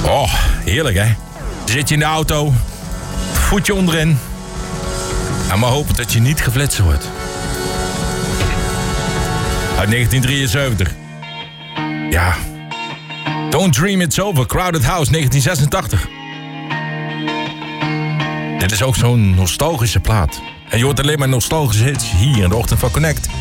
Oh, heerlijk hè. Zit je in de auto, voetje onderin. En maar hopen dat je niet geflitst wordt. Uit 1973. Ja. Don't Dream It's Over, Crowded House, 1986. Dit is ook zo'n nostalgische plaat. En je hoort alleen maar nostalgische hits hier in de Ochtend van Connect.